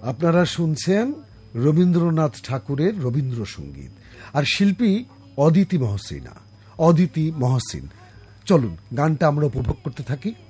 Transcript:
আপনারা শুনছেন রবীন্দ্রনাথ ঠাকুরের রবীন্দ্রসঙ্গীত, আর শিল্পী অদিতি মহসিন। চলুন গানটা আমরা উপভোগ করতে থাকি।